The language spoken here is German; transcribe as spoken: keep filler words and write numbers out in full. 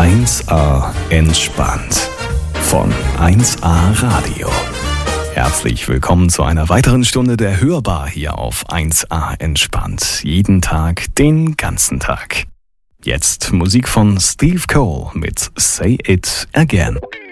eins a entspannt von eins a Radio. Herzlich willkommen zu einer weiteren Stunde der Hörbar hier auf eins a entspannt. Jeden Tag, den ganzen Tag. Jetzt Musik von Steve Cole mit Say It Again.